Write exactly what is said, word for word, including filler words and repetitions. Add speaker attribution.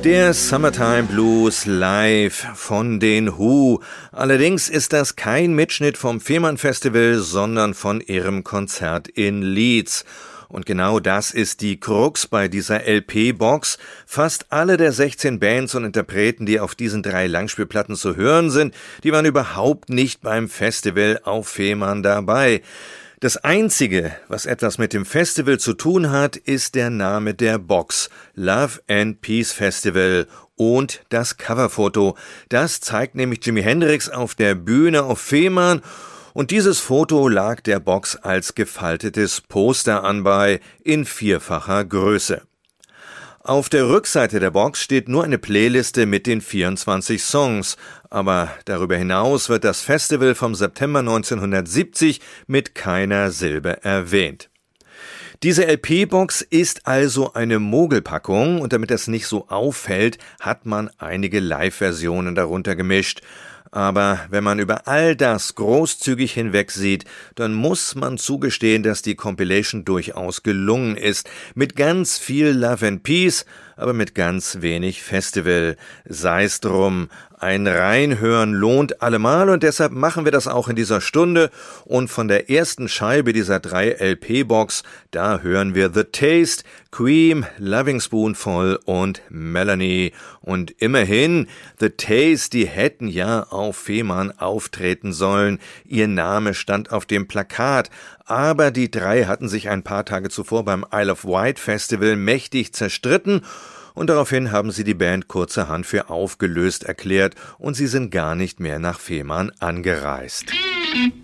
Speaker 1: Der Summertime Blues live von den Who. Allerdings ist das kein Mitschnitt vom Fehmarn Festival, sondern von ihrem Konzert in Leeds. Und genau das ist die Krux bei dieser L P-Box. Fast alle der sechzehn Bands und Interpreten, die auf diesen drei Langspielplatten zu hören sind, die waren überhaupt nicht beim Festival auf Fehmarn dabei. Das Einzige, was etwas mit dem Festival zu tun hat, ist der Name der Box, Love and Peace Festival, und das Coverfoto. Das zeigt nämlich Jimi Hendrix auf der Bühne auf Fehmarn, und dieses Foto lag der Box als gefaltetes Poster anbei, in vierfacher Größe. Auf der Rückseite der Box steht nur eine Playliste mit den vierundzwanzig Songs, aber darüber hinaus wird das Festival vom September neunzehnhundertsiebzig mit keiner Silbe erwähnt. Diese L P-Box ist also eine Mogelpackung, und damit das nicht so auffällt, hat man einige Live-Versionen darunter gemischt. Aber wenn man über all das großzügig hinwegsieht, dann muss man zugestehen, dass die Compilation durchaus gelungen ist. Mit ganz viel Love and Peace, aber mit ganz wenig Festival. Sei's drum, ein Reinhören lohnt allemal, und deshalb machen wir das auch in dieser Stunde. Und von der ersten Scheibe dieser drei L P-Box, da hören wir The Taste, Cream, Loving Spoonful und Melanie. Und immerhin, The Taste, die hätten ja auf Fehmarn auftreten sollen. Ihr Name stand auf dem Plakat. Aber die drei hatten sich ein paar Tage zuvor beim Isle of Wight Festival mächtig zerstritten, und daraufhin haben sie die Band kurzerhand für aufgelöst erklärt, und sie sind gar nicht mehr nach Fehmarn angereist.